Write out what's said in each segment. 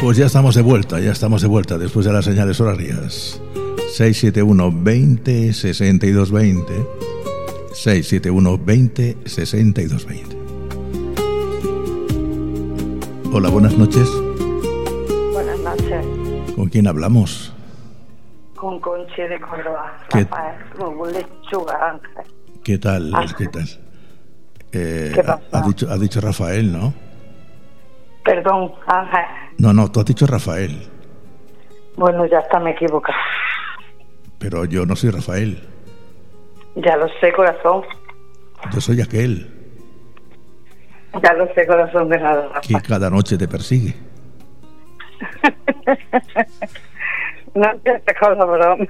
Pues ya estamos de vuelta después de las señales horarias. 671-20-62-20. 671-20-62-20. Hola, buenas noches. Buenas noches. ¿Con quién hablamos? Con Conchi de Córdoba. Rafael, Lechuga, Ángel. ¿Qué tal? Ángel. ¿Qué tal? ¿Qué pasa? Has dicho Rafael, ¿no? Perdón, Ángel. No, tú has dicho Rafael. Bueno, ya está, me he equivocado. Pero yo no soy Rafael. Ya lo sé, corazón. Yo soy aquel Ya lo sé, corazón de nada. que cada noche te persigue. No te con la broma.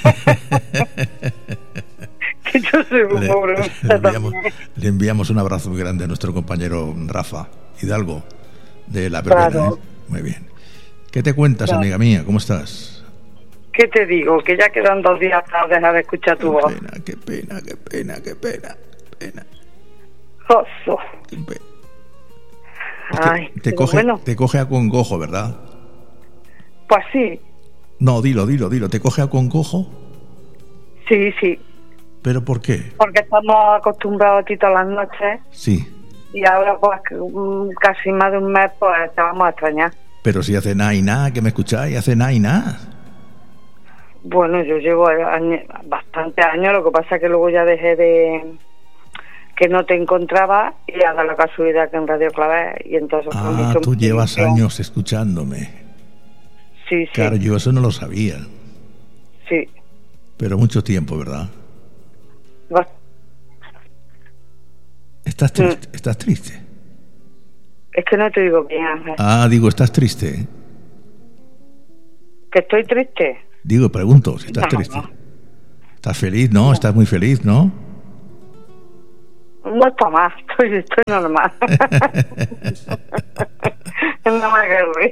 Que yo soy muy pobre. Le enviamos un abrazo muy grande a nuestro compañero Rafa Hidalgo de La Verbena. Claro. Muy bien. ¿Qué te cuentas, amiga mía? ¿Cómo estás? ¿Qué te digo? Que ya quedan 2 días para dejar de escuchar tu voz. Qué pena. Oso. Qué pena. Ay, Te coge a congojo, ¿verdad? Pues sí. No, dilo. ¿Te coge a congojo? Sí. ¿Pero por qué? Porque estamos acostumbrados a ti todas las noches. Sí. Y ahora, pues, casi más de un mes, pues, te vamos a extrañar. Pero si hace nada y nada, que me escucháis, hace nada y nada. Bueno, yo llevo bastantes años, lo que pasa es que luego ya dejé de... que no te encontraba y haga la casualidad que en Radio Clave y entonces... Tú llevas años escuchándome. Sí. Claro, yo eso no lo sabía. Sí. Pero mucho tiempo, ¿verdad? ¿Estás triste? Es que no te digo bien, Ángel. Digo, ¿estás triste? ¿Que estoy triste? Digo, pregunto si estás triste. No. ¿Estás feliz, no? ¿Estás muy feliz, no? No está más, estoy normal. No me hagas reír.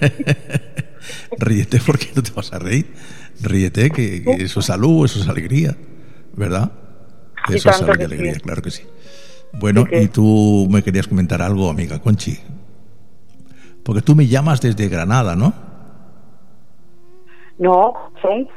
Ríete, ¿por qué no te vas a reír? Ríete, que eso es salud, eso es alegría, ¿verdad? Eso es salud y alegría, sí. Claro que sí. Bueno, y tú me querías comentar algo, amiga Conchi. Porque tú me llamas desde Granada, ¿no? No, sí.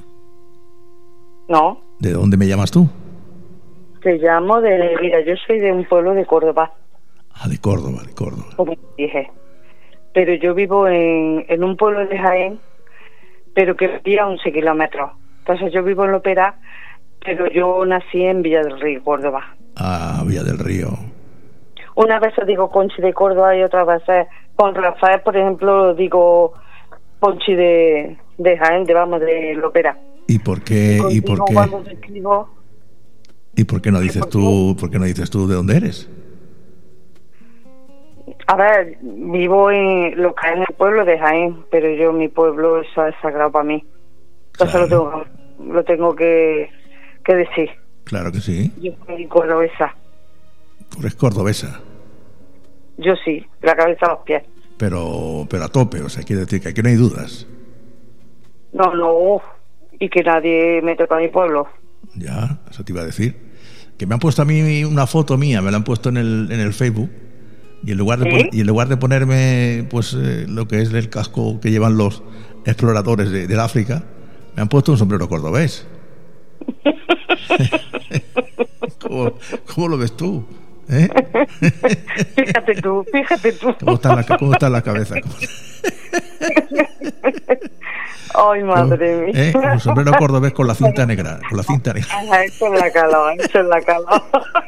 No. ¿De dónde me llamas tú? Te llamo mira, yo soy de un pueblo de Córdoba. De Córdoba. Como dije. Pero yo vivo en un pueblo de Jaén, pero que vivía a 11 kilómetros. Entonces yo vivo en Lopera, pero yo nací en Villa del Río, Córdoba. Villa del Río. Una vez digo Conchi de Córdoba y otras veces con Rafael, por ejemplo, digo Conchi de Jaén, de Lopera. ¿Y por qué? ¿Y por qué? Cuando te escribo, ¿Y por qué no dices tú de dónde eres? A ver, vivo en lo que es en el pueblo de Jaén, pero mi pueblo eso es sagrado para mí. Entonces claro. lo tengo que decir. Claro que sí. Yo soy cordobesa. ¿Tú eres cordobesa? Yo sí, la cabeza a los pies. Pero a tope, o sea, quiere decir que aquí no hay dudas. No, y que nadie me toca a mi pueblo. Ya, eso te iba a decir. Que me han puesto a mí una foto mía, me la han puesto en el Facebook. Y en lugar de ponerme pues lo que es el casco que llevan los exploradores del África, me han puesto un sombrero cordobés. ¿Cómo lo ves tú? Fíjate tú. ¿Cómo está la cabeza? Ay, madre mía. Un sombrero cordobés con la cinta negra. Eso es la calor.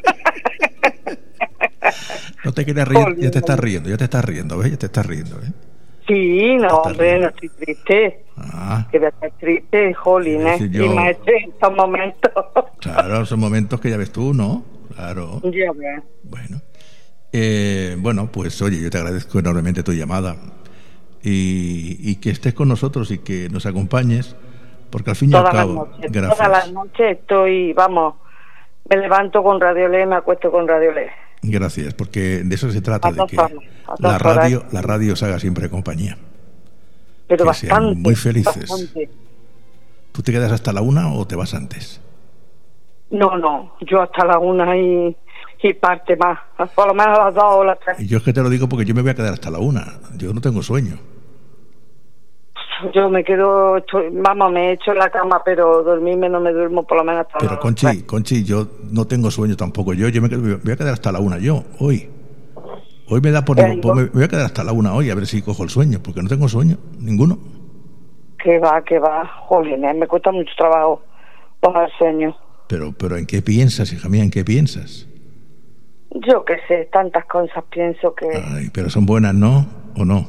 No te quieres reír, ya te estás riendo, ¿ves? Sí, no, hombre, no estoy triste. Que voy a estar triste, jolín, y más en estos momentos. Claro, son momentos que ya ves tú, ¿no? Claro. Ya ves. Bueno, pues oye, yo te agradezco enormemente tu llamada y que estés con nosotros y que nos acompañes, porque al fin y al cabo, gracias. Todas las noches me levanto con Radio Le, me acuesto con Radio Le. Gracias, porque de eso se trata, de que la radio os haga siempre compañía. Pero que bastante. Sean muy felices. Bastante. ¿Tú te quedas hasta la 1 o te vas antes? No, yo hasta la 1 y parte más. Por lo menos a las 2 o las 3. Y yo es que te lo digo porque yo me voy a quedar hasta la 1. Yo no tengo sueño. Yo me quedo, vamos, me echo en la cama, pero dormirme no me duermo por lo menos hasta Pero Conchi, yo no tengo sueño tampoco. Yo me voy a quedar hasta la 1 yo, hoy. Hoy me da por... me voy a quedar hasta la 1 hoy, a ver si cojo el sueño, porque no tengo sueño, ninguno. Que va, jolines, me cuesta mucho trabajo coger sueño. Pero ¿en qué piensas, hija mía? ¿En qué piensas? Yo qué sé, tantas cosas pienso que... Ay, pero son buenas, ¿no? ¿O no?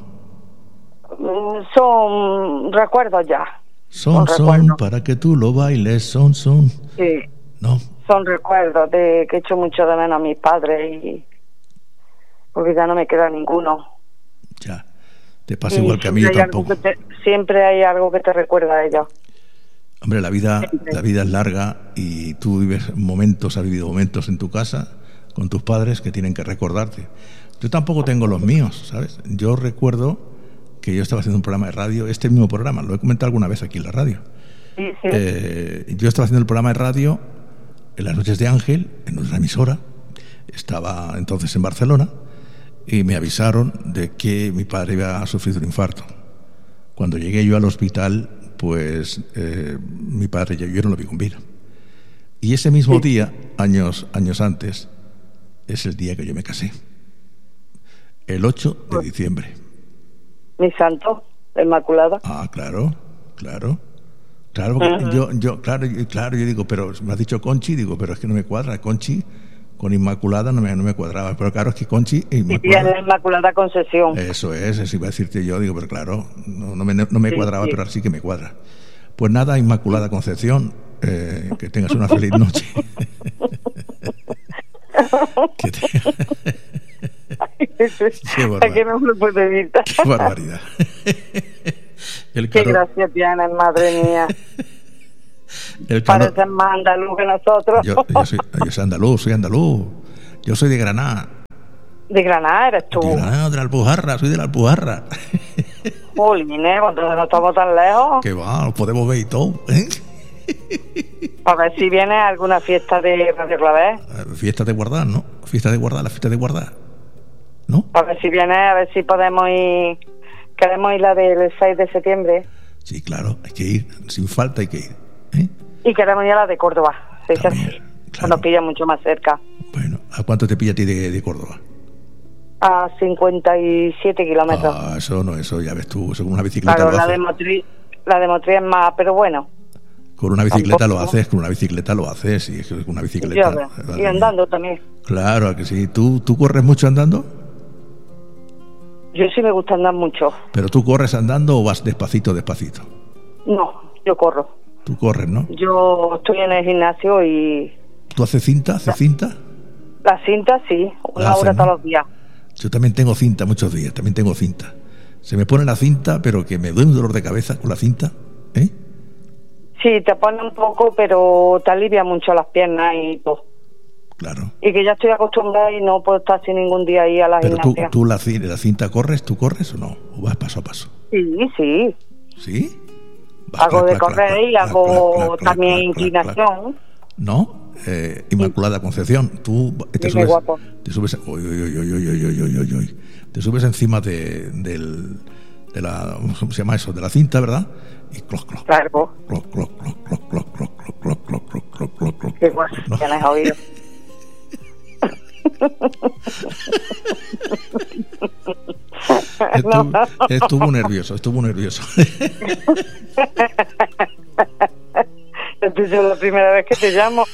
Son recuerdos ya. Son para que tú lo bailes, son. Sí. ¿No? Son recuerdos de que echo mucho de menos a mis padres y... porque ya no me queda ninguno. Ya. Te pasa igual que a mí, yo tampoco. Siempre hay algo que te recuerda a ellos. Hombre, la vida es larga y tú has vivido momentos en tu casa con tus padres que tienen que recordarte. Yo tampoco tengo los míos, ¿sabes? Yo recuerdo que yo estaba haciendo un programa de radio, este mismo programa, lo he comentado alguna vez aquí en la radio. Sí. Yo estaba haciendo el programa de radio en las noches de Ángel, en nuestra emisora. Estaba entonces en Barcelona y me avisaron de que mi padre iba a sufrir un infarto. Cuando llegué yo al hospital, pues mi padre yo no lo vi con vida. Y ese mismo día, años antes, es el día que yo me casé. El 8 de diciembre. Mi santo, la Inmaculada. Ah, claro, porque yo digo, pero me has dicho Conchi, digo, pero es que no me cuadra, Conchi con Inmaculada no me cuadraba, pero claro, es que Conchi e Inmaculada. Y la Inmaculada Concepción. Eso iba a decirte yo, digo, pero claro, no me cuadraba, pero ahora sí que me cuadra. Pues nada, Inmaculada Concepción, que tengas una feliz noche. Qué no lo puedo evitar. Qué barbaridad. Qué gracia tienes, madre mía. Pareces más andaluz que nosotros. Yo soy andaluz. Yo soy de Granada. ¿De Granada eres tú? De Granada, de la Alpujarra, soy de la Alpujarra. Jolines, entonces no estamos tan lejos. Que va, nos podemos ver y todo, ¿eh? A ver si viene a alguna fiesta de Radio Clavé. Fiesta de guardar, ¿no? La fiesta de guardar, ¿no? A ver si viene, a ver si podemos ir. Queremos ir la del 6 de septiembre. Sí, claro, hay que ir, sin falta hay que ir, ¿eh? Y queremos ir a la de Córdoba, sí, también, así. Claro. Nos pilla mucho más cerca. Bueno, ¿a cuánto te pilla a ti de Córdoba? A 57 kilómetros. Ah, eso ya ves tú, eso con una bicicleta claro, lo haces. La de Motril es más, pero bueno. Con una bicicleta lo haces, y es que con una bicicleta. Y andando también. Claro, ¿a que sí? ¿Tú corres mucho andando? Yo sí me gusta andar mucho. ¿Pero tú corres andando o vas despacito? No, yo corro. Tú corres, ¿no? Yo estoy en el gimnasio y... ¿Tú haces cinta? La cinta sí, una hora todos los días. Yo también tengo cinta muchos días, Se me pone la cinta, pero que me duele un dolor de cabeza con la cinta, ¿eh? Sí, te pone un poco, pero te alivia mucho las piernas y todo. Claro. Y que ya estoy acostumbrada y no puedo estar sin ningún día ahí a la gimnasia. Pero tú la cinta corres, ¿tú corres o no? ¿O vas paso a paso? Sí. ¿Sí? Hago de correr y hago también inclinación. ¿No? Inmaculada Concepción, tú te subes, te subes encima de la, ¿cómo se llama eso? De la cinta, ¿verdad? Y cloc. Claro. Cloc. Qué guay, ya me has oído. Estuvo nervioso. Esta es la primera vez que te llamo.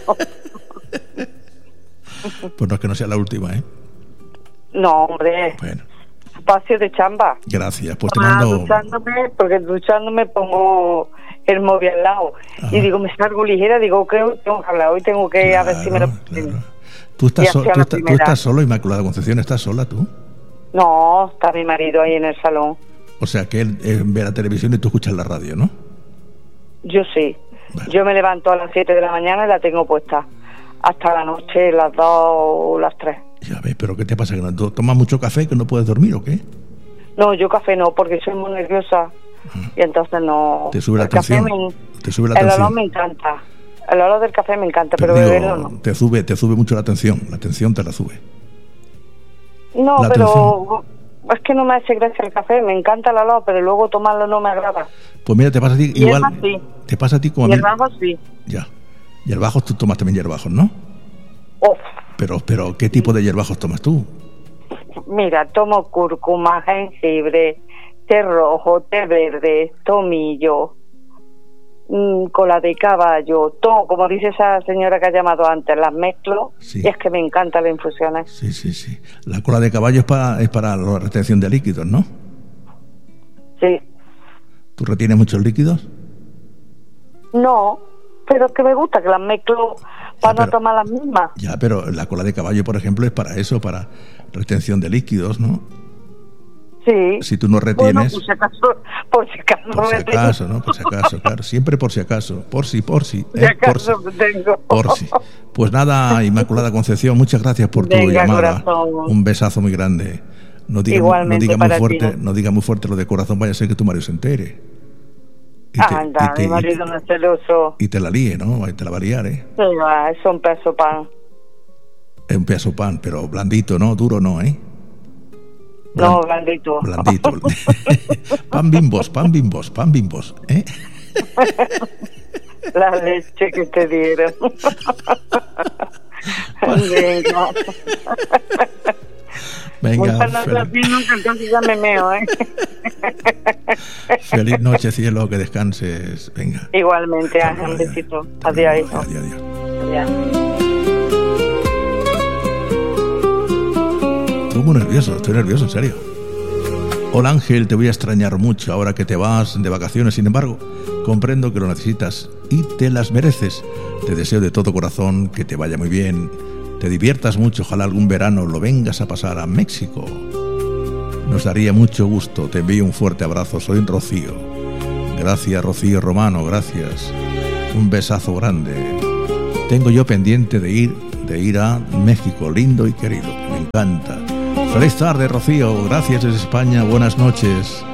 Pues no es que no sea la última, ¿eh? No, hombre. Bueno. Espacio de chamba. Gracias, pues te mando... Duchándome pongo el móvil al lado. Ajá. Y digo, me salgo ligera, digo, que tengo que hablar hoy, tengo que a ver si me lo... Claro. ¿Tú estás solo, Inmaculada Concepción? ¿Estás sola tú? No, está mi marido ahí en el salón. O sea, que él ve la televisión y tú escuchas la radio, ¿no? Yo sí. Vale. Yo me levanto a las 7 de la mañana y la tengo puesta hasta la noche, las 2 o las 3. Ya ves, pero ¿qué te pasa? ¿Que no tomas mucho café, que no puedes dormir o qué? No, yo café no, porque soy muy nerviosa. Y entonces no... ¿Te sube la tensión? El olor me encanta. El olor del café me encanta, pero beberlo no. Te sube mucho la tensión te la sube. No, pero es que no me hace gracia el café, me encanta el olor, pero luego tomarlo no me agrada. Pues mira, te pasa a ti igual. Sí. Te pasa a ti como a mí. Hierbajos sí. Ya. Hierbajos, tú tomas también hierbajos, ¿no? Uf. Pero ¿qué tipo de hierbajos tomas tú? Mira, tomo cúrcuma, jengibre, té rojo, té verde, tomillo, cola de caballo, todo, como dice esa señora que ha llamado antes, las mezclo, sí. Y es que me encantan las infusiones. Sí. La cola de caballo es para la retención de líquidos, ¿no? Sí. ¿Tú retienes muchos líquidos? No, pero es que me gusta que las mezclo para no tomar las mismas. Ya, pero la cola de caballo, por ejemplo, es para eso, para retención de líquidos, ¿no? Sí. Si tú no retienes... Bueno, por si acaso, ¿no? Por si acaso, claro. Siempre por si acaso. Por si. Por si acaso tengo. Por si. Pues nada, Inmaculada Concepción, muchas gracias por tu llamada. Corazón. Un besazo muy grande. No diga muy fuerte lo de corazón, vaya a ser que tu marido se entere. Mi marido no es celoso. Y te la líe, ¿no? Te la va a liar, ¿eh? Sí, es un pedazo pan. Es un pedazo pan, pero blandito, ¿no? Duro no, ¿eh? No, blandito. Pan bimbos, ¿eh? La leche que te dieron. Venga. Entonces ya me meo, ¿eh? Feliz noche, cielo, que descanses. Venga. Igualmente, un besito. Adiós, hijo. Adiós. Estoy muy nervioso, en serio. Hola Ángel, te voy a extrañar mucho ahora que te vas de vacaciones, sin embargo, comprendo que lo necesitas y te las mereces. Te deseo de todo corazón que te vaya muy bien, te diviertas mucho, ojalá algún verano lo vengas a pasar a México. Nos daría mucho gusto, te envío un fuerte abrazo, soy Rocío. Gracias Rocío Romano, gracias. Un besazo grande. Tengo yo pendiente de ir a México, lindo y querido, me encanta. Feliz tarde, Rocío. Gracias desde España. Buenas noches.